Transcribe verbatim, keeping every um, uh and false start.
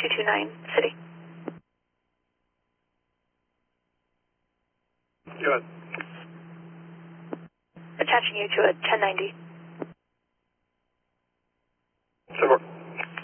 two two nine, City. Good. Attaching you to a ten ninety. Super.